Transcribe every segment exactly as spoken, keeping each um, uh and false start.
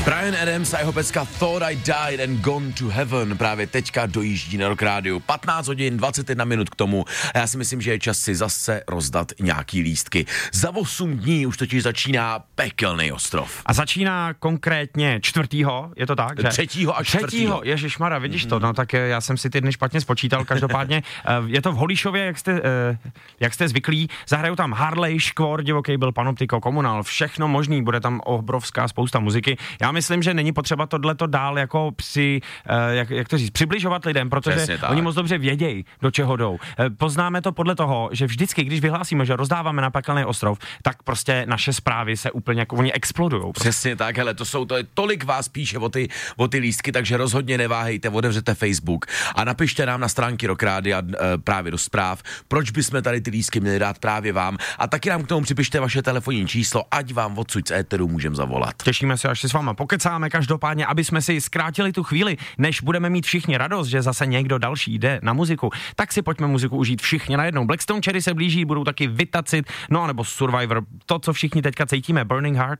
Bryan Adams a jeho pecka Thought I Died and Gone to Heaven právě teďka dojíždí na Rock Radio. patnáct hodin, dvacet jedna minut k tomu a já si myslím, že je čas si zase rozdat nějaký lístky. Za osm dní už totiž začíná Pekelný ostrov. A začíná konkrétně čtvrtýho, je to tak? Že? Třetího a čtvrtýho. Třetího, ježišmarja, vidíš mm. to, no tak já jsem si ty dny špatně spočítal, každopádně je to v Holíšově, jak jste, jak jste zvyklí, zahrajou tam Harley, Škvor, Divoký byl, Panoptiko, Komunál, všechno možný, bude tam obrovská spousta muziky. Já myslím, že není potřeba tohleto dál jako při, jak, jak to říct, přibližovat lidem, protože oni moc dobře vědějí, do čeho jdou. Poznáme to podle toho, že vždycky, když vyhlásíme, že rozdáváme na Pekelný ostrov, tak prostě naše zprávy se úplně jako oni explodujou. Prostě. Přesně tak, hele, to jsou to, tolik vás píše o ty, o ty lístky, takže rozhodně neváhejte, otevřete Facebook a napište nám na stránky Rock Rádia e, právě do zpráv, proč bychom tady ty lístky měli dát právě vám a taky nám k tomu připište vaše telefonní číslo, ať vám odsud z éteru můžeme zavolat. Těšíme se, až si s váma pokecáme, každopádně, aby jsme si zkrátili tu chvíli, než budeme mít všichni radost, že zase někdo další jde na muziku, tak si pojďme muziku užít všichni najednou. Blackstone Cherry se blíží, budou taky vytacit, no nebo Survivor, to, co všichni teďka cítíme, Burning Heart.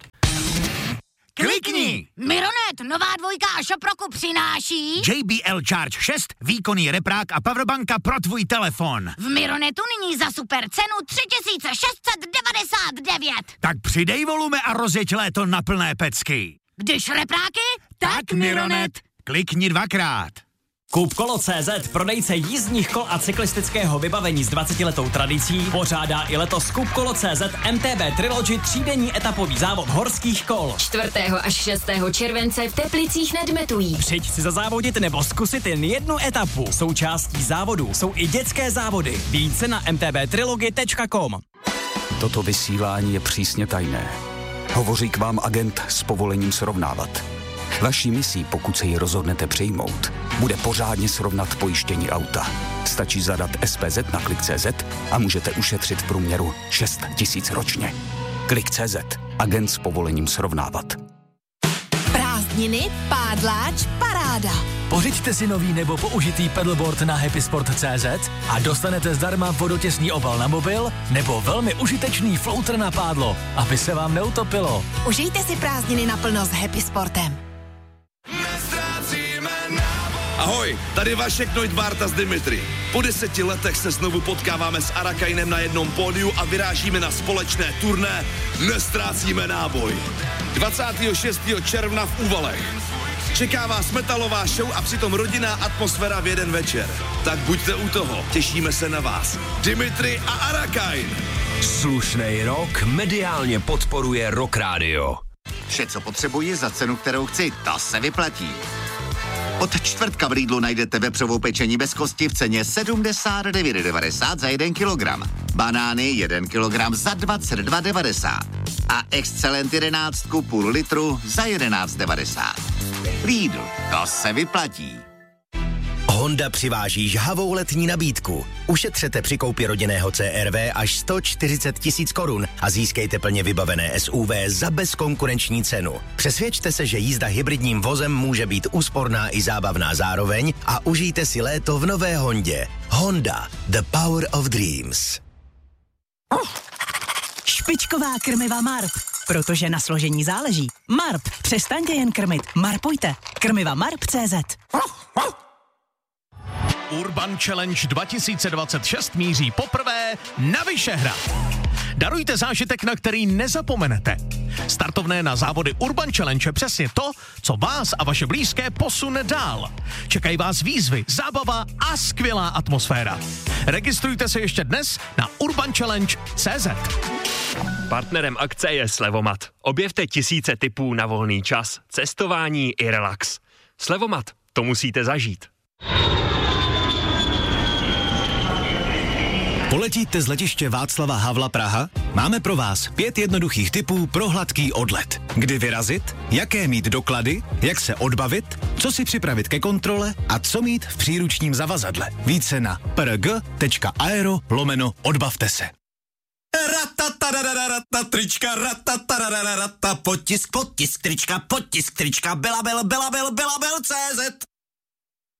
Klikni! Mironet, nová dvojka a Šoproku přináší J B L Charge šest, výkonný reprák a powerbanka pro tvůj telefon. v Mironetu nyní za super cenu tři tisíce šest set devadesát devět. Tak přidej volume a rozjeď léto na plné pecky. Když repráky, tak Mironet. Klikni dvakrát. Koupkolo tečka cé zet, prodejce jízdních kol a cyklistického vybavení s dvacetiletou tradicí, pořádá i letos Koupkolo tečka cé zet M T B Trilogy třídenní etapový závod horských kol. čtvrtého až šestého července v Teplicích nad Metují. Přijď si zazávodit nebo zkusit jen jednu etapu. Součástí závodu jsou i dětské závody. Více na m t b trilogy tečka com. Toto vysílání je přísně tajné. Hovoří k vám agent s povolením srovnávat. Vaší misí, pokud se ji rozhodnete přijmout, bude pořádně srovnat pojištění auta. Stačí zadat S P Z na klik tečka cé zet a můžete ušetřit v průměru šest tisíc ročně. klik tečka cé zet. Agent s povolením srovnávat. Prázdniny, pádláč, paráda. Pořiďte si nový nebo použitý pedalboard na happysport tečka cé zet a dostanete zdarma vodotěsný obal na mobil nebo velmi užitečný floater na pádlo, aby se vám neutopilo. Užijte si prázdniny naplno s Happy Sportem. Ahoj, tady Vašek Neudvarta z Dimitri. Po deseti letech se znovu potkáváme s Arakainem na jednom pódiu a vyrážíme na společné turné Nestrácíme náboj. dvacátého šestého června v Úvalech. Čeká vás metalová show a přitom rodinná atmosféra v jeden večer. Tak buďte u toho, těšíme se na vás. Dimitri a Arakain. Slušnej rok mediálně podporuje Rock Radio. Vše, co potřebuji za cenu, kterou chci, to se vyplatí. Od čtvrtka v Lidlu najdete vepřovou pečení bez kosti v ceně sedmdesát devět devadesát za jeden kilogram. Banány jeden kilogram za dvacet dva devadesát. A Excellent jedenáct půl litru za jedenáct devadesát. Lidl, to se vyplatí. Honda přiváží žhavou letní nabídku. Ušetřete při koupi rodinného C R V až sto čtyřicet tisíc korun a získejte plně vybavené S U V za bezkonkurenční cenu. Přesvědčte se, že jízda hybridním vozem může být úsporná i zábavná zároveň a užijte si léto v nové Hondě. Honda, the power of dreams. Špičková krmiva Marp, protože na složení záleží. Marp, přestaňte jen krmit, marpujte. Krmiva Marp tečka cé zet. Urban Challenge dva tisíce dvacet šest míří poprvé na Vyšehrad. Darujte zážitek, na který nezapomenete. Startovné na závody Urban Challenge je přesně to, co vás a vaše blízké posune dál. Čekají vás výzvy, zábava a skvělá atmosféra. Registrujte se ještě dnes na urban challenge tečka cé zet. Partnerem akce je Slevomat. Objevte tisíce tipů na volný čas, cestování i relax. Slevomat, to musíte zažít. Poletíte z letiště Václava Havla Praha? Máme pro vás pět jednoduchých tipů pro hladký odlet. Kdy vyrazit, jaké mít doklady, jak se odbavit, co si připravit ke kontrole a co mít v příručním zavazadle. Více na prg.aero lomeno odbavte se. Ratataradadadata, trička, ratataradadata, potisk, potisk, trička, potisk, trička, belabel, belabel, belabel, cé zet.